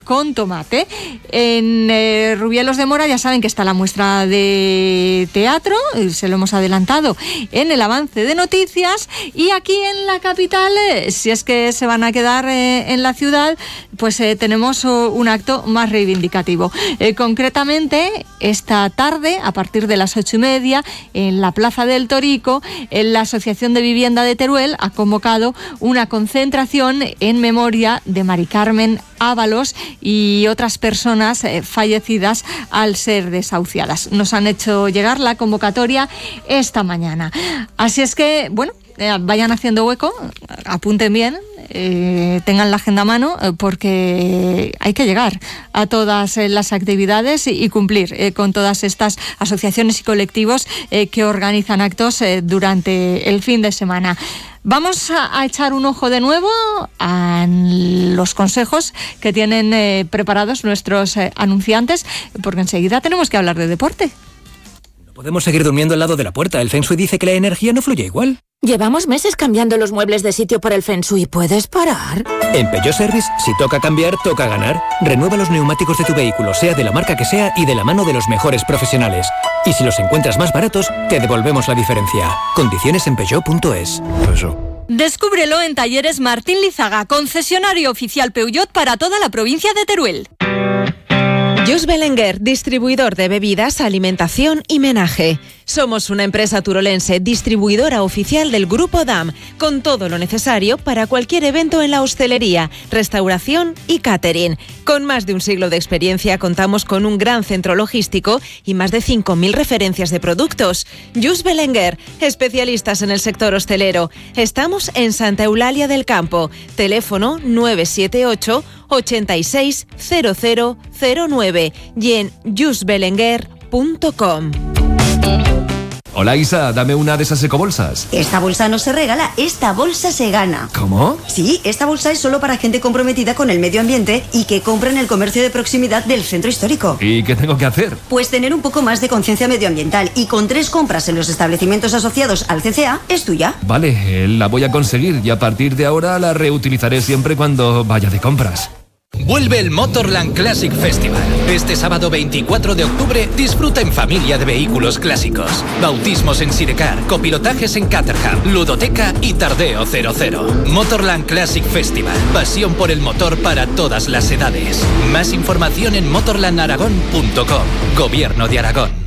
con tomate. En Rubielos de Mora ya saben que está la muestra de teatro, se lo hemos adelantado en el avance de noticias, y aquí en la capital, si es que se van a quedar en la ciudad, pues tenemos un acto más reivindicativo. Concretamente, esta tarde, a partir de las 8:30, en la Plaza del Torico, la Asociación de Vivienda de Teruel ha convocado una concentración en memoria de Mari Carmen Ábalos y otras personas fallecidas al ser desahuciadas. Nos han hecho llegar la convocatoria esta mañana. Así es que, bueno, vayan haciendo hueco, apunten bien, tengan la agenda a mano, porque hay que llegar a todas las actividades y cumplir con todas estas asociaciones y colectivos que organizan actos durante el fin de semana. Vamos a echar un ojo de nuevo a los consejos que tienen preparados nuestros anunciantes, porque enseguida tenemos que hablar de deporte. No podemos seguir durmiendo al lado de la puerta. El Feng Shui dice que la energía no fluye igual. Llevamos meses cambiando los muebles de sitio por el Feng Shui. ¿Puedes parar? En Peugeot Service, si toca cambiar, toca ganar. Renueva los neumáticos de tu vehículo, sea de la marca que sea y de la mano de los mejores profesionales. Y si los encuentras más baratos, te devolvemos la diferencia. Condiciones en Peugeot.es. Descúbrelo en Talleres Martín Lizaga, concesionario oficial Peugeot para toda la provincia de Teruel. Just Belenguer, distribuidor de bebidas, alimentación y menaje. Somos una empresa turolense, distribuidora oficial del Grupo DAM, con todo lo necesario para cualquier evento en la hostelería, restauración y catering. Con más de un siglo de experiencia, contamos con un gran centro logístico y más de 5.000 referencias de productos. Just Belenguer, especialistas en el sector hostelero. Estamos en Santa Eulalia del Campo. Teléfono 978 86 0009 y en justbelenguer.com. Hola Isa, dame una de esas ecobolsas. Esta bolsa no se regala, esta bolsa se gana. ¿Cómo? Sí, esta bolsa es solo para gente comprometida con el medio ambiente y que compra en el comercio de proximidad del centro histórico. ¿Y qué tengo que hacer? Pues tener un poco más de conciencia medioambiental, y con 3 compras en los establecimientos asociados al CCA es tuya. Vale, la voy a conseguir y a partir de ahora la reutilizaré siempre cuando vaya de compras. Vuelve el Motorland Classic Festival. Este sábado 24 de octubre disfruta en familia de vehículos clásicos. Bautismos en Sidecar, copilotajes en Caterham, ludoteca y tardeo 00. Motorland Classic Festival. Pasión por el motor para todas las edades. Más información en motorlandaragón.com. Gobierno de Aragón.